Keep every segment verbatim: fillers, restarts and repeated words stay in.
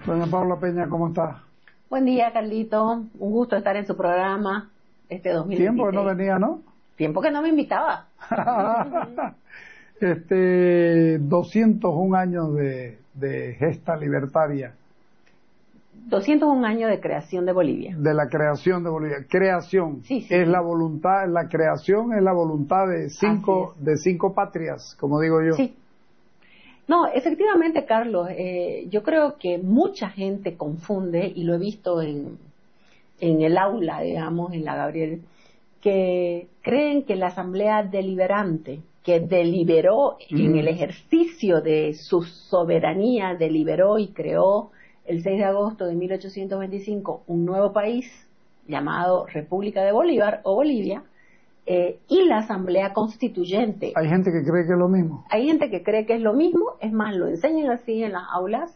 Doña Paula Peña, ¿cómo está? Buen día, Carlito. Un gusto estar en su programa este dos mil veintiséis. Tiempo que no venía, ¿no? Tiempo que no me invitaba. este, doscientos un años de, de gesta libertaria. doscientos un años de creación de Bolivia. De la creación de Bolivia. Creación. Sí, sí, es sí. la voluntad, la creación es la voluntad de cinco, de cinco patrias, como digo yo. Sí. No, efectivamente, Carlos, eh, yo creo que mucha gente confunde, y lo he visto en, en el aula, digamos, en la Gabriel, que creen que la Asamblea Deliberante, que deliberó mm. en el ejercicio de su soberanía, deliberó y creó el seis de agosto de mil ochocientos veinticinco un nuevo país llamado República de Bolívar o Bolivia, Eh, y la Asamblea Constituyente. Hay gente que cree que es lo mismo. Hay gente que cree que es lo mismo, es más, lo enseñan así en las aulas.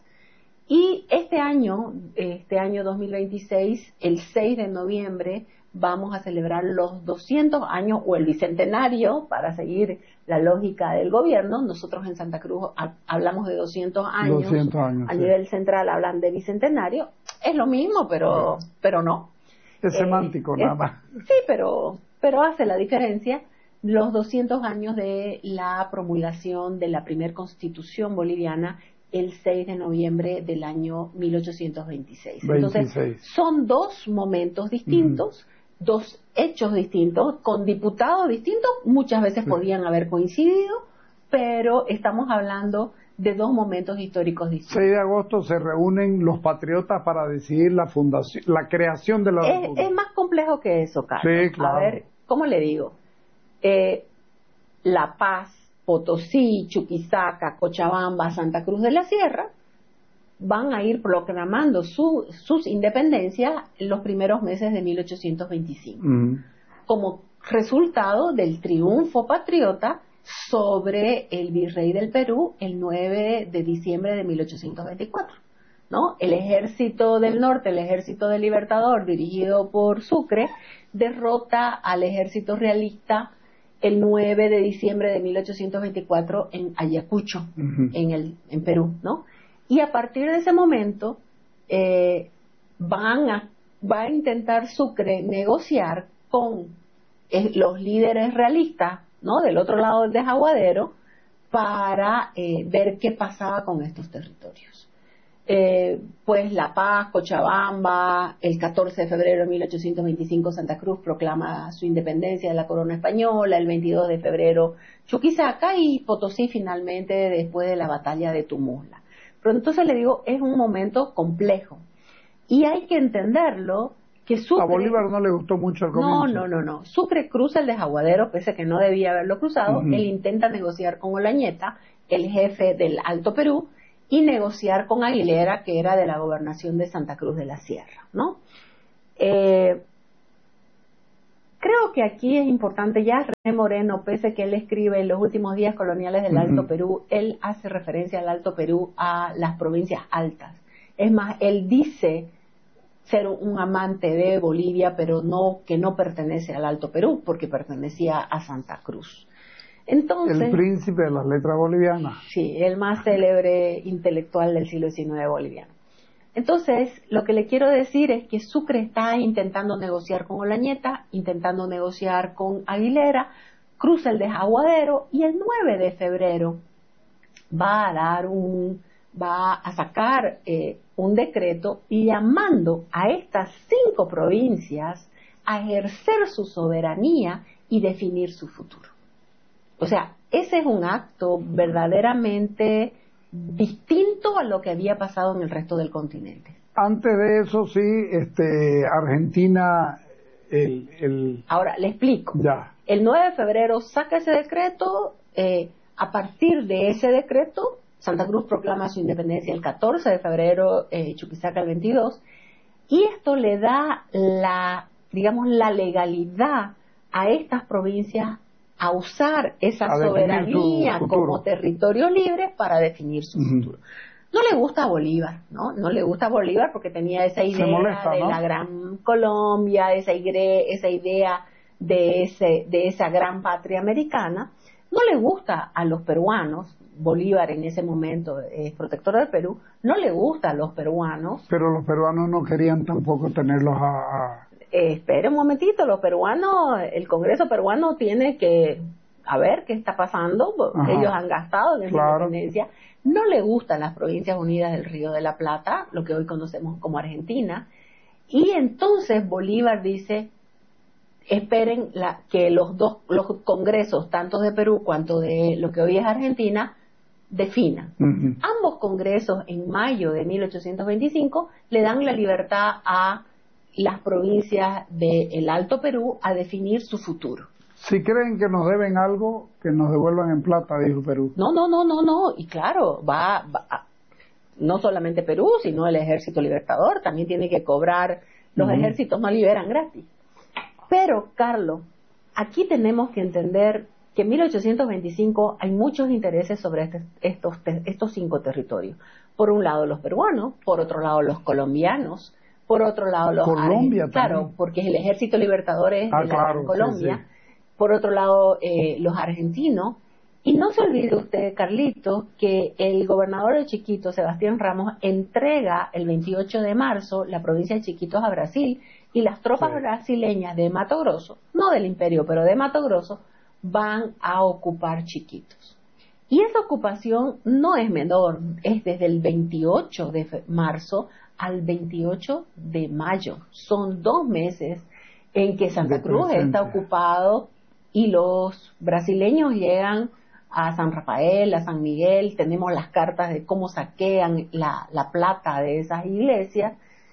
Y este año, este año dos mil veintiséis, el seis de noviembre, vamos a celebrar los doscientos años o el bicentenario, para seguir la lógica del gobierno. Nosotros en Santa Cruz ha, hablamos de doscientos años, doscientos años a sí. nivel central hablan de bicentenario. Es lo mismo, pero, sí. pero no. Es eh, semántico nada más. Sí, pero... pero hace la diferencia los doscientos años de la promulgación de la primer constitución boliviana el seis de noviembre del año mil ochocientos veintiséis. veintiséis. Entonces, son dos momentos distintos, mm. dos hechos distintos, con diputados distintos, muchas veces sí. podían haber coincidido, pero estamos hablando de dos momentos históricos distintos. seis de agosto se reúnen los patriotas para decidir la fundación, la creación de la es, República. Es más complejo que eso, Carlos. Sí, claro. A ver, ¿cómo le digo? Eh, La Paz, Potosí, Chuquisaca, Cochabamba, Santa Cruz de la Sierra van a ir proclamando su, sus independencias en los primeros meses de mil ochocientos veinticinco, mm. como resultado del triunfo patriota sobre el virrey del Perú el nueve de diciembre de mil ochocientos veinticuatro, ¿no? El ejército del norte, el ejército del Libertador, dirigido por Sucre, derrota al ejército realista el nueve de diciembre de mil ochocientos veinticuatro en Ayacucho, uh-huh. en, el, en Perú, ¿no? Y a partir de ese momento eh, van a, va a intentar Sucre negociar con eh, los líderes realistas, ¿no?, del otro lado del desaguadero, para eh, ver qué pasaba con estos territorios. Eh, pues La Paz, Cochabamba, el catorce de febrero de mil ochocientos veinticinco Santa Cruz proclama su independencia de la corona española, el veintidós de febrero Chuquisaca y Potosí finalmente después de la batalla de Tumula. Pero entonces le digo, es un momento complejo y hay que entenderlo. Que Sucre, a Bolívar no le gustó mucho el comienzo. No, no, no, no. Sucre cruza el desaguadero, pese a que no debía haberlo cruzado. Uh-huh. Él intenta negociar con Olañeta, el jefe del Alto Perú, y negociar con Aguilera, que era de la gobernación de Santa Cruz de la Sierra, ¿no? Eh, creo que aquí es importante, ya René Moreno, pese a que él escribe en los últimos días coloniales del uh-huh. Alto Perú, él hace referencia al Alto Perú a las provincias altas. Es más, él dice ser un amante de Bolivia, pero no, que no pertenece al Alto Perú, porque pertenecía a Santa Cruz. Entonces, el príncipe de las letras bolivianas. Sí, el más célebre intelectual del siglo diecinueve boliviano. Entonces, lo que le quiero decir es que Sucre está intentando negociar con Olañeta, intentando negociar con Aguilera, cruza el desaguadero y el nueve de febrero va a dar un... va a sacar eh, un decreto llamando a estas cinco provincias a ejercer su soberanía y definir su futuro. O sea, ese es un acto verdaderamente distinto a lo que había pasado en el resto del continente. Antes de eso, sí, este, Argentina... El, el... Ahora, le explico. Ya. El nueve de febrero saca ese decreto, eh, a partir de ese decreto... Santa Cruz proclama su independencia el catorce de febrero, eh, Chuquisaca el veintidós, y esto le da la, digamos, la legalidad a estas provincias a usar esa a soberanía como territorio libre para definir su uh-huh. futuro. No le gusta a Bolívar, ¿no? No le gusta a Bolívar porque tenía esa idea molesta, de ¿no? la gran Colombia, esa, igre, esa idea de, ese, de esa gran patria americana. No le gusta a los peruanos, Bolívar en ese momento es protector del Perú, no le gusta a los peruanos. Pero los peruanos no querían tampoco tenerlos a... a... Eh, espere un momentito, los peruanos, el Congreso peruano tiene que, a ver qué está pasando, Ajá. Ellos han gastado en esa Claro. independencia, no le gustan las Provincias Unidas del Río de la Plata, lo que hoy conocemos como Argentina, y entonces Bolívar dice, esperen la, que los dos, los congresos, tanto de Perú cuanto de lo que hoy es Argentina, definan. Uh-huh. Ambos congresos en mayo de mil ochocientos veinticinco le dan la libertad a las provincias del Alto Perú a definir su futuro. Si creen que nos deben algo, que nos devuelvan en plata, dijo Perú. No, no, no, no, no. Y claro, va, va no solamente Perú, sino el Ejército Libertador también tiene que cobrar. Los uh-huh. ejércitos no liberan gratis. Pero, Carlos, aquí tenemos que entender que en mil ochocientos veinticinco hay muchos intereses sobre este, estos, estos cinco territorios. Por un lado los peruanos, por otro lado los colombianos, por otro lado los Colombia argentinos, claro, porque el Ejército Libertador es ah, de la claro, Colombia, sí, sí. Por otro lado eh, los argentinos, y no se olvide usted, Carlito, que el gobernador de Chiquito, Sebastián Ramos, entrega el veintiocho de marzo la provincia de Chiquitos a Brasil, y las tropas sí. brasileñas de Mato Grosso, no del Imperio, pero de Mato Grosso, van a ocupar Chiquitos. Y esa ocupación no es menor, es desde el veintiocho de marzo al veintiocho de mayo. Son dos meses en que Santa Cruz está ocupado y los brasileños llegan a San Rafael, a San Miguel. Tenemos las cartas de cómo saquean la, la plata de esas iglesias.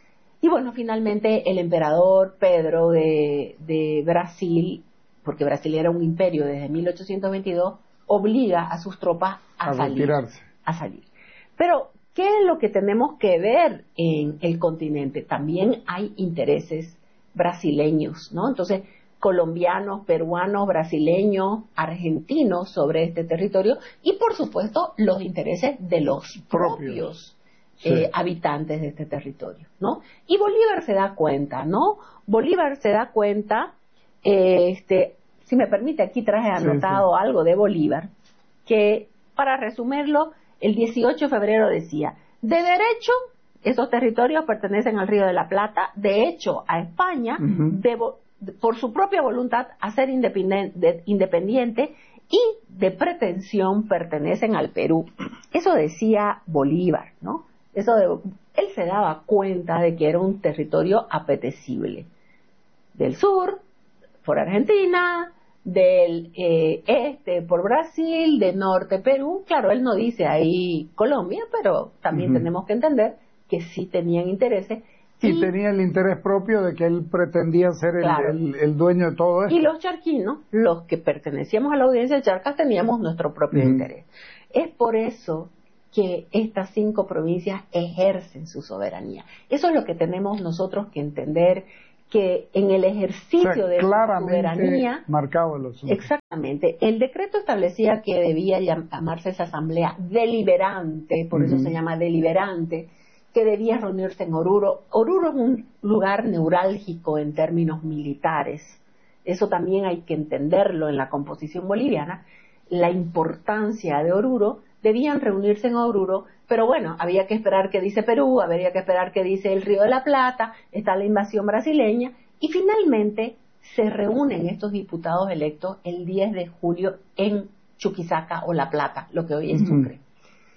Y bueno, finalmente el emperador Pedro de, de Brasil, porque Brasil era un imperio desde mil ochocientos veintidós, obliga a sus tropas a, a salir. Retirarse. A salir. Pero, ¿qué es lo que tenemos que ver en el continente? También hay intereses brasileños, ¿no? Entonces, colombianos, peruanos, brasileños, argentinos sobre este territorio y, por supuesto, los intereses de los propios, propios sí. eh, habitantes de este territorio, ¿no? Y Bolívar se da cuenta, ¿no? Bolívar se da cuenta, eh, este, si me permite, aquí traje anotado sí, sí. algo de Bolívar, que, para resumirlo, el dieciocho de febrero decía, de derecho, esos territorios pertenecen al Río de la Plata, de hecho, a España, uh-huh. debo, por su propia voluntad, a ser independiente, independiente y de pretensión pertenecen al Perú. Eso decía Bolívar, ¿no? Eso de, él se daba cuenta de que era un territorio apetecible. Del sur, por Argentina, del eh, este por Brasil, del norte Perú. Claro, él no dice ahí Colombia, pero también uh-huh. tenemos que entender que sí tenían intereses. Y, y tenía el interés propio de que él pretendía ser el, claro. el, el dueño de todo esto. Y los charquinos, los que pertenecíamos a la audiencia de Charcas, teníamos nuestro propio uh-huh. interés. Es por eso que estas cinco provincias ejercen su soberanía. Eso es lo que tenemos nosotros que entender, que en el ejercicio o sea, de la soberanía marcado los exactamente, el decreto establecía que debía llamarse esa asamblea deliberante, por uh-huh. eso se llama deliberante, que debía reunirse en Oruro. Oruro es un lugar neurálgico en términos militares, eso también hay que entenderlo en la composición boliviana, la importancia de Oruro. Debían reunirse en Oruro, pero bueno, había que esperar qué dice Perú, había que esperar qué dice el Río de la Plata, está la invasión brasileña, y finalmente se reúnen estos diputados electos el diez de julio en Chuquisaca o La Plata, lo que hoy es Sucre. Uh-huh.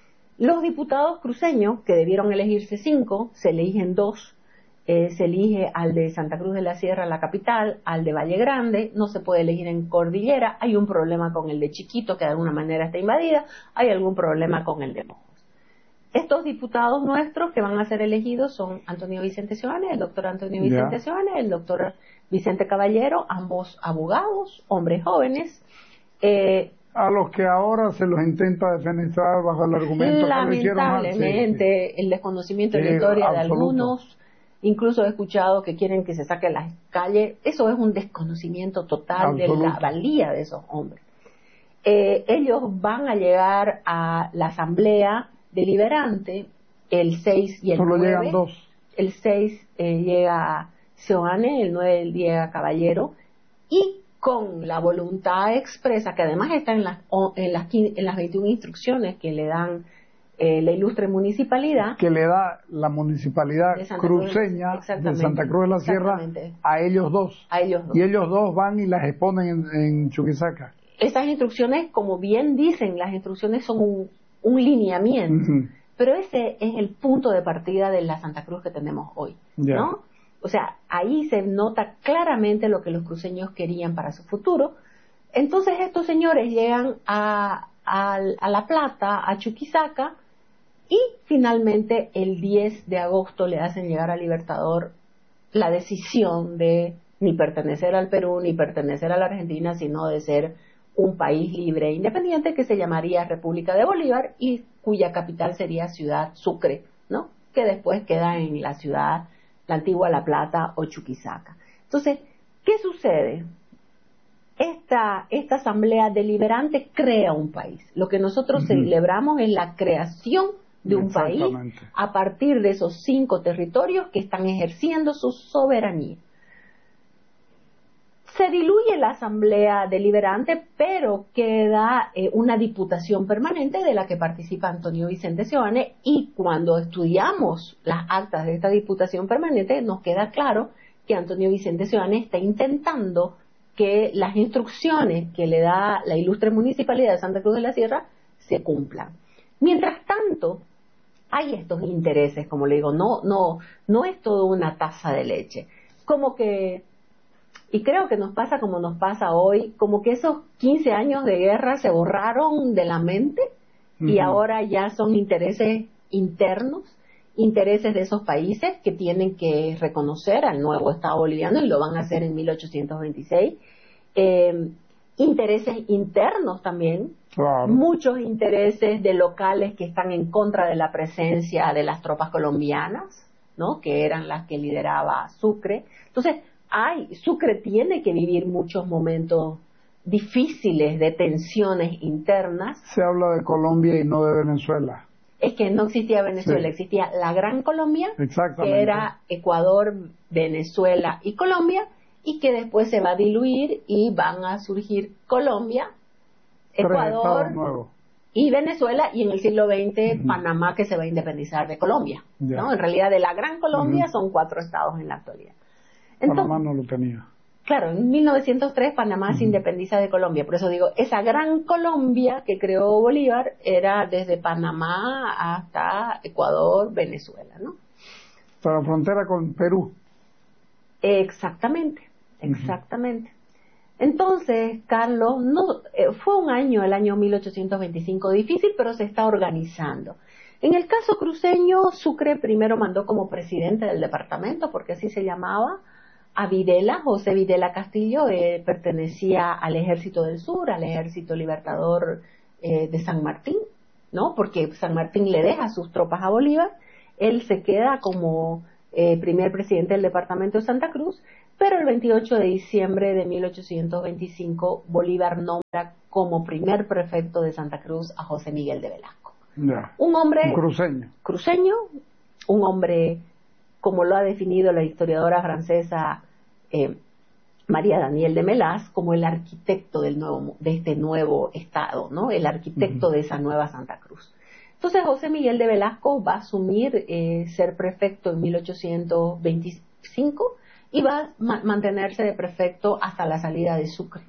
Los diputados cruceños, que debieron elegirse cinco, se eligen dos, eh, se elige al de Santa Cruz de la Sierra, la capital, al de Valle Grande, no se puede elegir en Cordillera, hay un problema con el de Chiquito, que de alguna manera está invadida, hay algún problema con el de Mojos. Estos diputados nuestros que van a ser elegidos son Antonio Vicente Seoane, el doctor Antonio Vicente yeah. Seoane, el doctor Vicente Caballero, ambos abogados, hombres jóvenes. Eh, a los que ahora se los intenta defenestrar bajo el argumento lamentablemente, que sí, sí. el desconocimiento sí, de la historia absoluto. de algunos. Incluso he escuchado que quieren que se saque a las calles. Eso es un desconocimiento total Absoluto. de la valía de esos hombres. Eh, ellos van a llegar a la asamblea deliberante el seis y el Solo nueve. Llegan dos. El seis eh, llega Seoane, el nueve llega Caballero. Y con la voluntad expresa, que además está en las, en las, en las veintiuna instrucciones que le dan eh, la ilustre municipalidad. Que le da la municipalidad de cruceña de Santa Cruz de la Sierra a ellos dos. A ellos dos. Y ellos dos van y las exponen en, en Chuquisaca. Esas instrucciones, como bien dicen, las instrucciones son un, un lineamiento. Uh-huh. Pero ese es el punto de partida de la Santa Cruz que tenemos hoy, yeah. ¿no? O sea, ahí se nota claramente lo que los cruceños querían para su futuro. Entonces estos señores llegan a, a, a La Plata, a Chuquisaca, y finalmente el diez de agosto le hacen llegar al Libertador la decisión de ni pertenecer al Perú, ni pertenecer a la Argentina, sino de ser un país libre e independiente que se llamaría República de Bolívar y cuya capital sería Ciudad Sucre, ¿no? Que después queda en la ciudad, la antigua La Plata o Chuquisaca. Entonces, ¿qué sucede? Esta, esta asamblea deliberante crea un país. Lo que nosotros uh-huh. celebramos es la creación de un país a partir de esos cinco territorios que están ejerciendo su soberanía. Se diluye la asamblea deliberante, pero queda eh, una diputación permanente de la que participa Antonio Vicente Seoane, y cuando estudiamos las actas de esta diputación permanente nos queda claro que Antonio Vicente Seoane está intentando que las instrucciones que le da la ilustre municipalidad de Santa Cruz de la Sierra se cumplan. Mientras tanto, hay estos intereses, como le digo, no, no, no es todo una taza de leche. Como que, y creo que nos pasa como nos pasa hoy, como que esos quince años de guerra se borraron de la mente uh-huh. y ahora ya son intereses internos, intereses de esos países que tienen que reconocer al nuevo Estado boliviano, y lo van a hacer en mil ochocientos veintiséis. Eh, intereses internos también, claro. Muchos intereses de locales que están en contra de la presencia de las tropas colombianas, ¿no? Que eran las que lideraba Sucre. Entonces, hay, Sucre tiene que vivir muchos momentos difíciles de tensiones internas. Se habla de Colombia y no de Venezuela. Es que no existía Venezuela, sí. Existía la Gran Colombia, que era Ecuador, Venezuela y Colombia, y que después se va a diluir y van a surgir Colombia, Ecuador y Venezuela, y en el siglo veinte uh-huh. Panamá, que se va a independizar de Colombia, yeah. ¿no? En realidad de la Gran Colombia uh-huh. son cuatro estados en la actualidad. Entonces, Panamá no lo tenía. Claro, en mil novecientos tres Panamá uh-huh. se independiza de Colombia, por eso digo, esa Gran Colombia que creó Bolívar era desde Panamá hasta Ecuador, Venezuela, ¿no? Para la frontera con Perú. Exactamente, exactamente. Uh-huh. Entonces, Carlos, no, eh, fue un año, el año mil ochocientos veinticinco, difícil, pero se está organizando. En el caso cruceño, Sucre primero mandó como presidente del departamento, porque así se llamaba, a Videla, José Videla Castillo, eh, pertenecía al Ejército del Sur, al Ejército Libertador eh, de San Martín, ¿no? Porque San Martín le deja sus tropas a Bolívar, él se queda como eh, primer presidente del departamento de Santa Cruz, pero el veintiocho de diciembre de mil ochocientos veinticinco Bolívar nombra como primer prefecto de Santa Cruz a José Miguel de Velasco. Yeah. Un hombre un cruceño. cruceño, un hombre, como lo ha definido la historiadora francesa eh, María Daniel de Melas, como el arquitecto del nuevo, de este nuevo estado, ¿no? El arquitecto uh-huh. de esa nueva Santa Cruz. Entonces José Miguel de Velasco va a asumir eh, ser prefecto en mil ochocientos veinticinco y va a ma- mantenerse de prefecto hasta la salida de Sucre.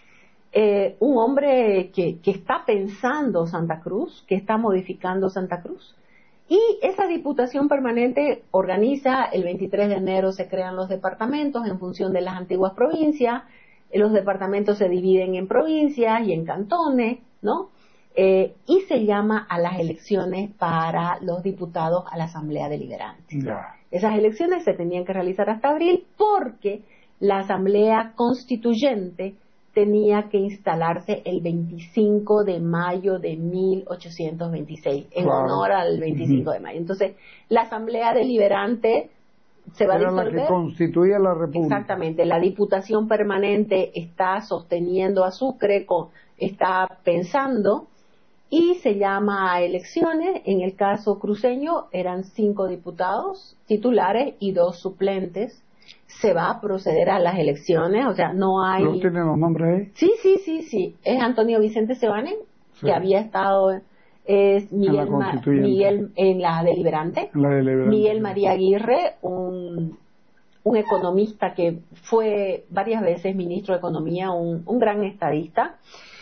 Eh, un hombre que, que está pensando Santa Cruz, que está modificando Santa Cruz. Y esa diputación permanente organiza, el veintitrés de enero se crean los departamentos en función de las antiguas provincias, los departamentos se dividen en provincias y en cantones, ¿no? Eh, y se llama a las elecciones para los diputados a la Asamblea Deliberante. Yeah. Esas elecciones se tenían que realizar hasta abril porque la Asamblea Constituyente tenía que instalarse el veinticinco de mayo de mil ochocientos veintiséis, en claro. honor al veinticinco uh-huh. de mayo. Entonces, la Asamblea Deliberante se va Era a disolver. la que constituía la República. Exactamente. La Diputación Permanente está sosteniendo a Sucre, con, está pensando, y se llama a elecciones. En el caso cruceño eran cinco diputados titulares y dos suplentes. Se va a proceder a las elecciones, o sea, no hay... ¿No tienen los nombres ahí? Sí, sí, sí, sí. Es Antonio Vicente Sebanen, Sí. que había estado, es Miguel, En la Ma- constituyente. Miguel en la deliberante. La deliberante. Miguel María Aguirre, un, un economista que fue varias veces ministro de Economía, un, un gran estadista.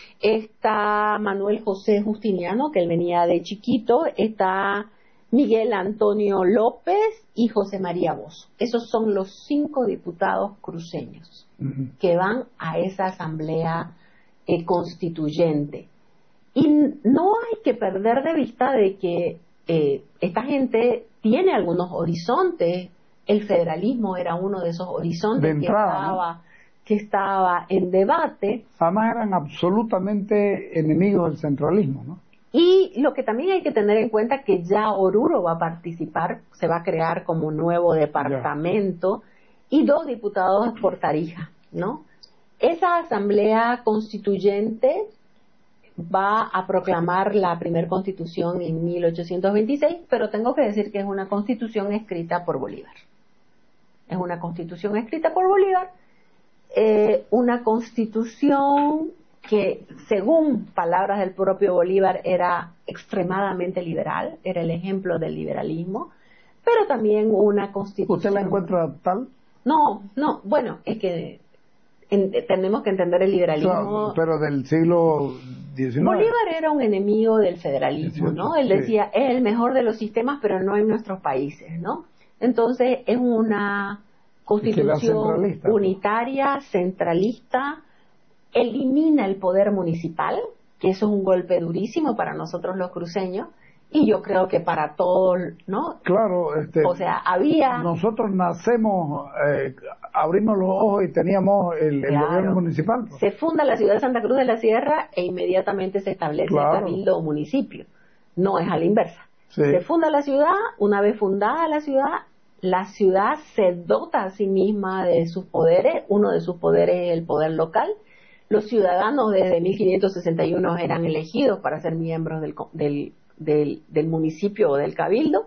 Está Manuel José Justiniano, que él venía de chiquito. Está Miguel Antonio López y José María Bozo. Esos son los cinco diputados cruceños Uh-huh. que van a esa asamblea eh, constituyente. Y no hay que perder de vista de que eh, esta gente tiene algunos horizontes. El federalismo era uno de esos horizontes De entrada, que estaba, ¿no? que estaba en debate. Además eran absolutamente enemigos del centralismo, ¿no? Y lo que también hay que tener en cuenta es que ya Oruro va a participar, se va a crear como nuevo departamento, y dos diputados por Tarija, ¿no? Esa asamblea constituyente va a proclamar la primera constitución en mil ochocientos veintiséis, pero tengo que decir que es una constitución escrita por Bolívar. Es una constitución escrita por Bolívar, eh, una constitución que, según palabras del propio Bolívar, era extremadamente liberal, era el ejemplo del liberalismo, pero también una constitución... ¿Usted la encuentra tal? No, no, bueno, es que en, tenemos que entender el liberalismo... Claro, pero del siglo diecinueve. Bolívar era un enemigo del federalismo, ¿no? Él decía, sí, es el mejor de los sistemas, pero no en nuestros países, ¿no? Entonces, es una constitución unitaria, centralista, elimina el poder municipal, que eso es un golpe durísimo para nosotros los cruceños, y yo creo que para todos, ¿no? Claro, este, o sea, había... Nosotros nacemos, eh, abrimos los ojos y teníamos el, claro, el gobierno municipal. Se funda la ciudad de Santa Cruz de la Sierra e inmediatamente se establece claro. el cabildo o municipio. No es a la inversa. Sí. Se funda la ciudad, una vez fundada la ciudad, la ciudad se dota a sí misma de sus poderes. Uno de sus poderes es el poder local. Los ciudadanos desde mil quinientos sesenta y uno eran elegidos para ser miembros del, del, del, del municipio o del cabildo,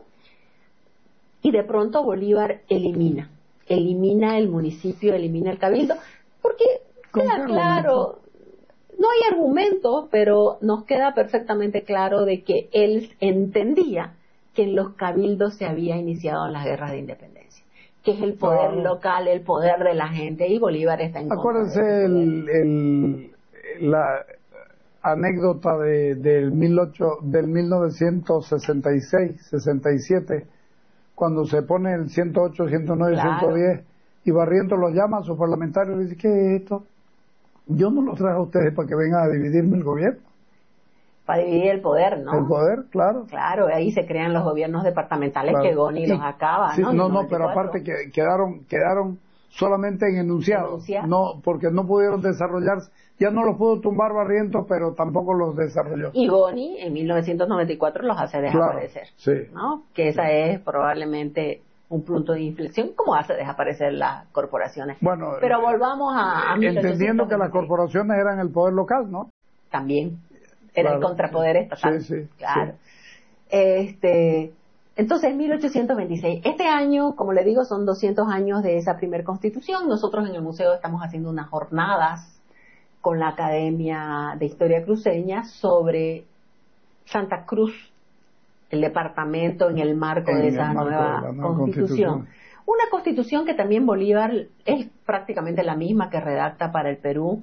y de pronto Bolívar elimina, elimina el municipio, elimina el cabildo, porque queda claro, no hay argumentos, pero nos queda perfectamente claro de que él entendía que en los cabildos se había iniciado las guerras de independencia, que es el poder claro. local, el poder de la gente, y Bolívar está en Acuérdense contra de el, el, la anécdota de, del, mil ocho, del mil novecientos sesenta y seis, sesenta y siete, cuando se pone el ciento ocho, ciento nueve, claro. ciento diez, y Barrientos los llama a sus parlamentarios y dice, ¿qué es esto? Yo no los traje a ustedes para que vengan a dividirme el gobierno. Para dividir el poder, ¿no? El poder, claro. Claro, ahí se crean los gobiernos departamentales claro. que Goni y, los acaba, sí, ¿no? No, no, pero aparte que quedaron, quedaron solamente en enunciados, Enunciado. no, porque no pudieron desarrollarse. Ya no los pudo tumbar Barrientos, pero tampoco los desarrolló. Y Goni en mil novecientos noventa y cuatro los hace desaparecer, claro, sí. ¿no? Que esa sí. es probablemente un punto de inflexión, como hace desaparecer las corporaciones. Bueno, pero volvamos a, a entendiendo que las corporaciones eran el poder local, ¿no? También era claro. el contrapoder estatal. Sí, sí, claro. Sí. Este, entonces, mil ochocientos veintiséis. Este año, como le digo, son doscientos años de esa primera constitución. Nosotros en el museo estamos haciendo unas jornadas con la Academia de Historia Cruceña sobre Santa Cruz, el departamento en el marco en de esa marco nueva, de nueva constitución. constitución. Una constitución que también Bolívar es prácticamente la misma que redacta para el Perú,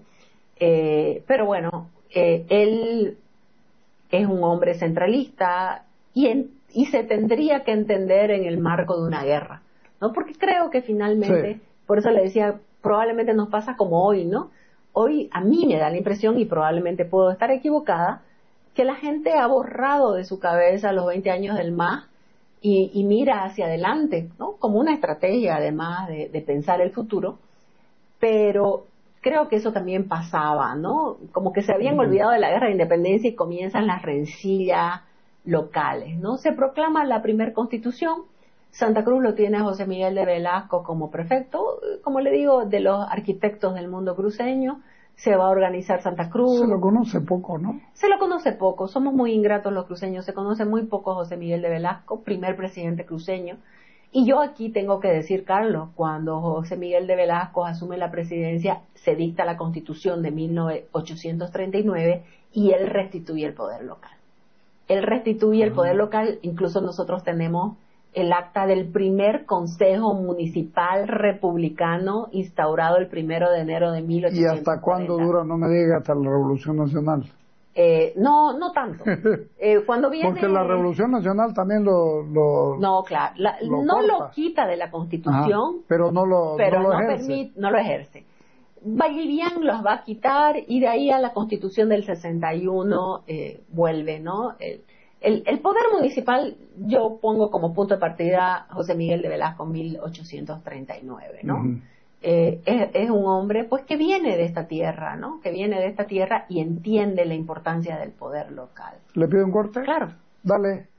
eh, pero bueno, eh, él es un hombre centralista y, en, y se tendría que entender en el marco de una guerra, ¿no? Porque creo que finalmente, sí. por eso le decía, probablemente nos pasa como hoy, ¿no? Hoy a mí me da la impresión, y probablemente puedo estar equivocada, que la gente ha borrado de su cabeza los veinte años del M A S y, y mira hacia adelante, ¿no? Como una estrategia, además, de, de pensar el futuro. Pero creo que eso también pasaba, ¿no? Como que se habían uh-huh. olvidado de la guerra de independencia y comienzan las rencillas locales, ¿no? Se proclama la primera constitución. Santa Cruz lo tiene José Miguel de Velasco como prefecto, como le digo, de los arquitectos del mundo cruceño. Se va a organizar Santa Cruz. Se lo conoce poco, ¿no? Se lo conoce poco, somos muy ingratos los cruceños, se conoce muy poco a José Miguel de Velasco, primer presidente cruceño, Y yo aquí tengo que decir, Carlos, cuando José Miguel de Velasco asume la presidencia, se dicta la Constitución de mil ochocientos treinta y nueve y él restituye el poder local. Él restituye el poder local, incluso nosotros tenemos el acta del primer Consejo Municipal Republicano instaurado el primero de enero de mil ochocientos cuarenta. ¿Y hasta cuándo dura? No me diga, hasta la Revolución Nacional. Eh, no, no tanto. Eh, cuando viene... Porque la Revolución Nacional también lo... lo no, claro, la, lo no corta. lo quita de la Constitución, ajá, pero no lo, pero no lo no, ejerce. Permite, no lo ejerce. Vallivian los va a quitar y de ahí a la Constitución del sesenta y uno eh, vuelve, ¿no? El, el, el poder municipal yo pongo como punto de partida José Miguel de Velasco mil ochocientos treinta y nueve, ¿no? Uh-huh. Eh, es, es un hombre pues que viene de esta tierra, ¿no? Que viene de esta tierra y entiende la importancia del poder local. ¿Le pido un corte? Claro. Dale.